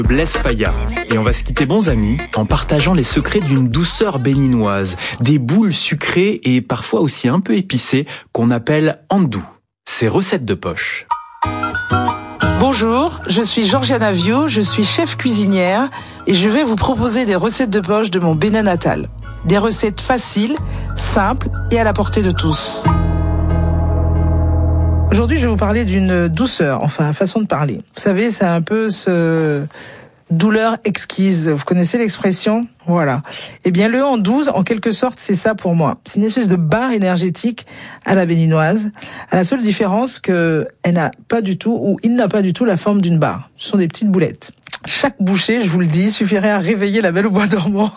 Blaise Faya. Et on va se quitter bons amis en partageant les secrets d'une douceur béninoise, des boules sucrées et parfois aussi un peu épicées qu'on appelle andou. C'est recettes de poche. Bonjour, je suis Georgiana Viau, je suis chef cuisinière et je vais vous proposer des recettes de poche de mon Bénin natal. Des recettes faciles, simples et à la portée de tous. Aujourd'hui, je vais vous parler d'une douceur, enfin, façon de parler. Vous savez, c'est un peu ce douleur exquise. Vous connaissez l'expression? Voilà. Eh bien, le andou, en quelque sorte, c'est ça pour moi. C'est une espèce de barre énergétique à la béninoise, à la seule différence que elle n'a pas du tout, ou il n'a pas du tout la forme d'une barre. Ce sont des petites boulettes. Chaque bouchée, je vous le dis, suffirait à réveiller la belle au bois dormant.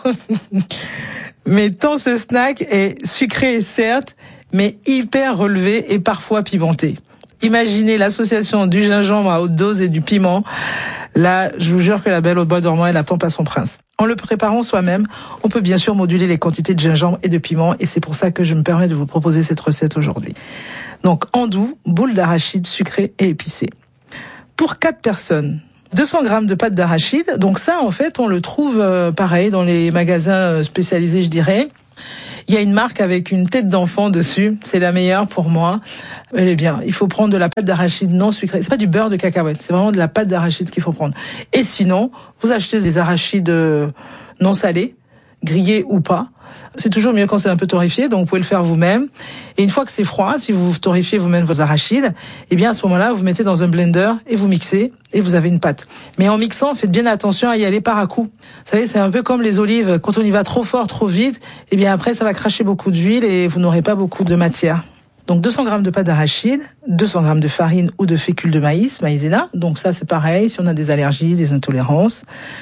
Mais tant ce snack est sucré, certes, mais hyper relevé et parfois pimenté. Imaginez l'association du gingembre à haute dose et du piment. Là, je vous jure que la belle au bois dormant, elle n'attend pas son prince. En le préparant soi-même, on peut bien sûr moduler les quantités de gingembre et de piment, et c'est pour ça que je me permets de vous proposer cette recette aujourd'hui. Donc, andou, boule d'arachide sucrée et épicée. Pour 4 personnes, 200 grammes de pâte d'arachide. Donc ça, en fait, on le trouve pareil dans les magasins spécialisés, je dirais. Il y a une marque avec une tête d'enfant dessus. C'est la meilleure pour moi. Elle est bien. Il faut prendre de la pâte d'arachide non sucrée. C'est pas du beurre de cacahuète. C'est vraiment de la pâte d'arachide qu'il faut prendre. Et sinon, vous achetez des arachides non salés, grillés ou pas. C'est toujours mieux quand c'est un peu torréfié, donc vous pouvez le faire vous-même. Et une fois que c'est froid, si vous torréfiez vous-même vos arachides, eh bien à ce moment-là, vous mettez dans un blender et vous mixez et vous avez une pâte. Mais en mixant, faites bien attention à y aller par à coup. Vous savez, c'est un peu comme les olives. Quand on y va trop fort, trop vite, eh bien après, ça va cracher beaucoup d'huile et vous n'aurez pas beaucoup de matière. Donc 200 grammes de pâte d'arachide, 200 grammes de farine ou de fécule de maïs, maïzena. Donc ça, c'est pareil si on a des allergies, des intolérances.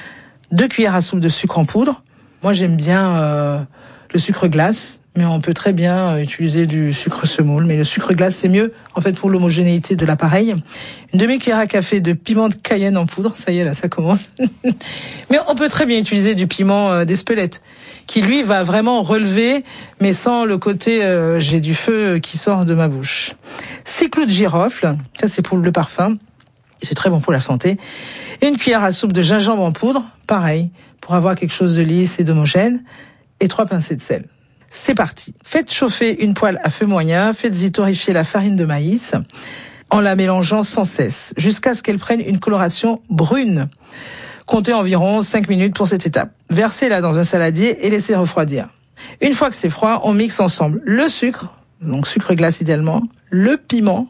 2 cuillères à soupe de sucre en poudre. Moi, j'aime bien le sucre glace, mais on peut très bien utiliser du sucre semoule. Mais le sucre glace, c'est mieux, en fait, pour l'homogénéité de l'appareil. Une demi-cuillère à café de piment de Cayenne en poudre. Ça y est, là, ça commence. Mais on peut très bien utiliser du piment d'Espelette, qui, lui, va vraiment relever, mais sans le côté j'ai du feu qui sort de ma bouche. 6 clous de girofle. Ça, c'est pour le parfum. C'est très bon pour la santé. Et une cuillère à soupe de gingembre en poudre. Pareil, pour avoir quelque chose de lisse et d'homogène. Et 3 pincées de sel. C'est parti. Faites chauffer une poêle à feu moyen, faites-y torréfier la farine de maïs en la mélangeant sans cesse, jusqu'à ce qu'elle prenne une coloration brune. Comptez environ 5 minutes pour cette étape. Versez-la dans un saladier et laissez refroidir. Une fois que c'est froid, on mixe ensemble le sucre, donc sucre glace idéalement, le piment,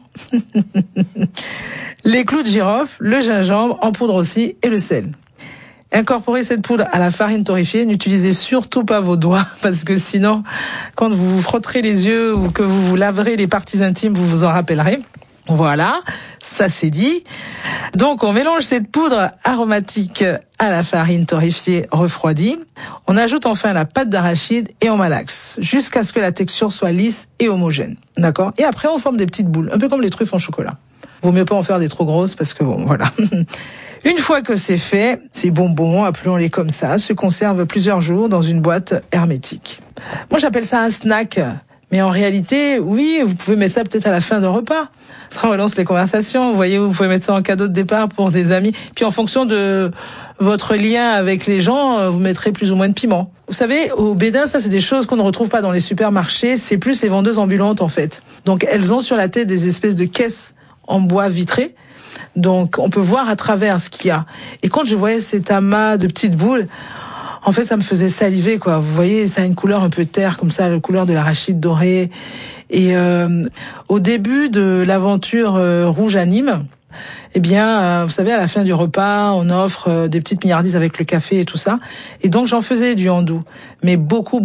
les clous de girofle, le gingembre en poudre aussi et le sel. Incorporez cette poudre à la farine torréfiée. N'utilisez surtout pas vos doigts parce que sinon, quand vous vous frotterez les yeux ou que vous vous laverez les parties intimes, vous vous en rappellerez. Voilà, ça c'est dit. Donc on mélange cette poudre aromatique à la farine torréfiée refroidie. On ajoute enfin la pâte d'arachide et on malaxe jusqu'à ce que la texture soit lisse et homogène. D'accord ? Et après on forme des petites boules, un peu comme les truffes en chocolat. Vaut mieux pas en faire des trop grosses parce que bon, voilà. Une fois que c'est fait, ces bonbons, appelons-les comme ça, se conservent plusieurs jours dans une boîte hermétique. Moi, j'appelle ça un snack. Mais en réalité, oui, vous pouvez mettre ça peut-être à la fin d'un repas. Ça relance les conversations. Vous voyez, vous pouvez mettre ça en cadeau de départ pour des amis. Puis en fonction de votre lien avec les gens, vous mettrez plus ou moins de piment. Vous savez, au Bénin, ça, c'est des choses qu'on ne retrouve pas dans les supermarchés. C'est plus les vendeuses ambulantes, en fait. Donc, elles ont sur la tête des espèces de caisses en bois vitré. Donc, on peut voir à travers ce qu'il y a. Et quand je voyais cet amas de petites boules, en fait, ça me faisait saliver, quoi. Vous voyez, ça a une couleur un peu terre, comme ça, la couleur de l'arachide doré. Et au début de l'aventure rouge à Nîmes, eh bien, vous savez, à la fin du repas, on offre des petites milliardises avec le café et tout ça. Et donc, j'en faisais du andou. Mais beaucoup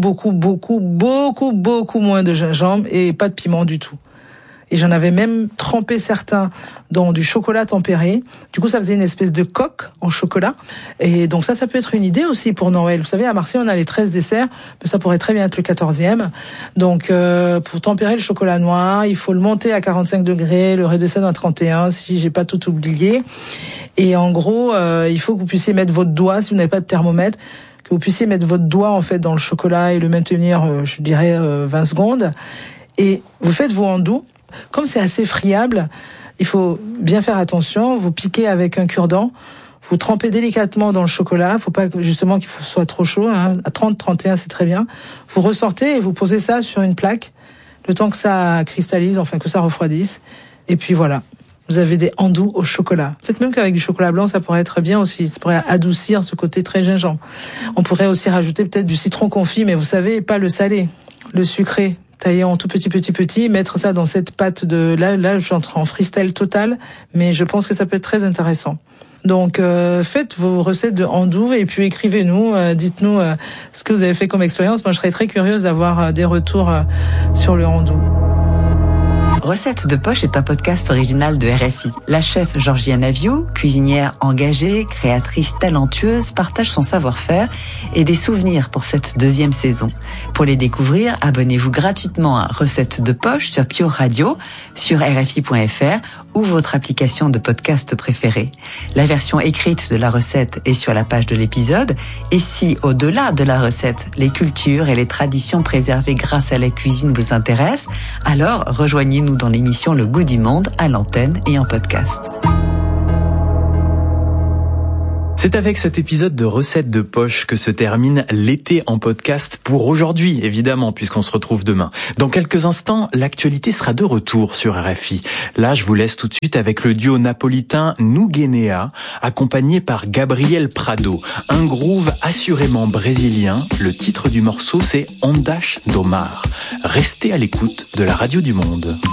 moins de gingembre et pas de piment du tout. Et j'en avais même trempé certains dans du chocolat tempéré. Du coup, ça faisait une espèce de coque en chocolat. Et donc ça peut être une idée aussi pour Noël. Vous savez, à Marseille, on a les 13 desserts, mais ça pourrait très bien être le 14e. Donc, pour tempérer le chocolat noir, il faut le monter à 45 degrés, le redescendre à 31, si j'ai pas tout oublié. Et en gros, il faut que vous puissiez mettre votre doigt, si vous n'avez pas de thermomètre, que vous puissiez mettre votre doigt, en fait, dans le chocolat et le maintenir, je dirais, 20 secondes. Et vous faites vos andous. Comme c'est assez friable, il faut bien faire attention. Vous piquez avec un cure-dent. Vous trempez délicatement dans le chocolat. Faut pas justement qu'il soit trop chaud. À 30, 31, c'est très bien. Vous ressortez et vous posez ça sur une plaque, le temps que ça cristallise, enfin que ça refroidisse. Et puis voilà. Vous avez des andous au chocolat. Peut-être même qu'avec du chocolat blanc, ça pourrait être bien aussi. Ça pourrait adoucir ce côté très gingembre. On pourrait aussi rajouter peut-être du citron confit, mais vous savez, pas le salé, le sucré. Tailler en tout petit, mettre ça dans cette pâte de... Là, je suis en freestyle total, mais je pense que ça peut être très intéressant. Donc, faites vos recettes de andous et puis écrivez-nous, dites-nous ce que vous avez fait comme expérience. Moi, je serais très curieuse d'avoir des retours sur le andou. Recettes de poche est un podcast original de RFI. La chef Georgiane Aviou, cuisinière engagée, créatrice talentueuse, partage son savoir-faire et des souvenirs pour cette 2e saison. Pour les découvrir, abonnez-vous gratuitement à Recettes de poche sur Pure Radio, sur RFI.fr ou votre application de podcast préférée. La version écrite de la recette est sur la page de l'épisode. Et si, au-delà de la recette, les cultures et les traditions préservées grâce à la cuisine vous intéressent, alors rejoignez-nous dans l'émission Le Goût du Monde à l'antenne et en podcast. C'est avec cet épisode de Recettes de poche que se termine l'été en podcast pour aujourd'hui, évidemment, puisqu'on se retrouve demain. Dans quelques instants, l'actualité sera de retour sur RFI. Là, je vous laisse tout de suite avec le duo napolitain Nuguenea, accompagné par Gabriel Prado. Un groove assurément brésilien. Le titre du morceau, c'est Ondas do Mar. Restez à l'écoute de la Radio du Monde.